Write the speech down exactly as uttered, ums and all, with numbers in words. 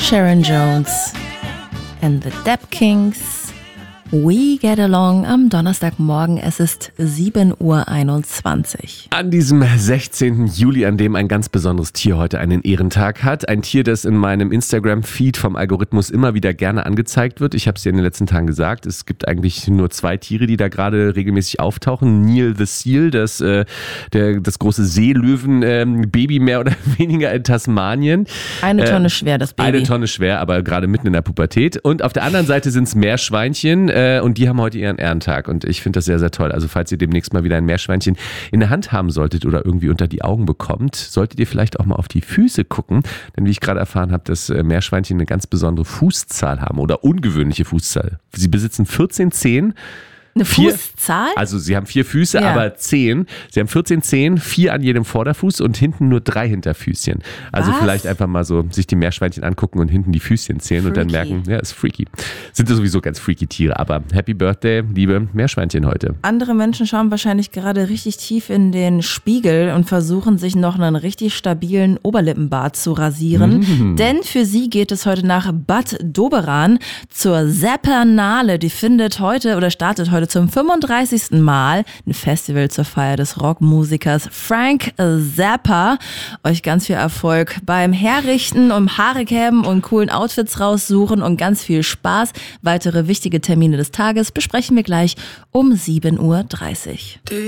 Sharon Jones and the Dap Kings. We Get Along am Donnerstagmorgen. Es ist sieben Uhr einundzwanzig. An diesem sechzehnten Juli, an dem ein ganz besonderes Tier heute einen Ehrentag hat. Ein Tier, das in meinem Instagram-Feed vom Algorithmus immer wieder gerne angezeigt wird. Ich habe es dir in den letzten Tagen gesagt. Es gibt eigentlich nur zwei Tiere, die da gerade regelmäßig auftauchen. Neil the Seal, das, äh, der, das große Seelöwen-Baby, äh, mehr oder weniger in Tasmanien. Eine Tonne äh, schwer, das Baby. Eine Tonne schwer, aber gerade mitten in der Pubertät. Und auf der anderen Seite sind es Meerschweinchen. Äh, Und die haben heute ihren Ehrentag und ich finde das sehr, sehr toll. Also falls ihr demnächst mal wieder ein Meerschweinchen in der Hand haben solltet oder irgendwie unter die Augen bekommt, solltet ihr vielleicht auch mal auf die Füße gucken. Denn wie ich gerade erfahren habe, dass Meerschweinchen eine ganz besondere Fußzahl haben oder ungewöhnliche Fußzahl. Sie besitzen vierzehn Zehen. Eine Vier, Fußzahl? Also sie haben vier Füße, Ja. aber zehn. Sie haben vierzehn Zehen, vier an jedem Vorderfuß und hinten nur drei Hinterfüßchen. Also Was? vielleicht einfach mal so sich die Meerschweinchen angucken und hinten die Füßchen zählen und dann Freaky. merken, ja, ist freaky. Sind ja sowieso ganz freaky Tiere, aber Happy Birthday, liebe Meerschweinchen heute. Andere Menschen schauen wahrscheinlich gerade richtig tief in den Spiegel und versuchen sich noch einen richtig stabilen Oberlippenbart zu rasieren. Mhm. Denn für sie geht es heute nach Bad Doberan zur Seppernale. Die findet heute oder startet heute zum fünfunddreißigsten Mal ein Festival zur Feier des Rockmusikers Frank Zappa. Euch ganz viel Erfolg beim Herrichten, um Haare kämmen und coolen Outfits raussuchen und ganz viel Spaß. Weitere wichtige Termine des Tages besprechen wir gleich um sieben Uhr dreißig.